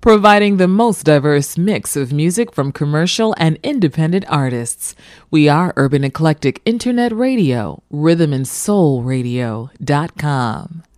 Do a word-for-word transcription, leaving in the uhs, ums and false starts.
providing the most diverse mix of music from commercial and independent artists. We are Urban Eclectic Internet Radio, rhythm and soul radio dot com.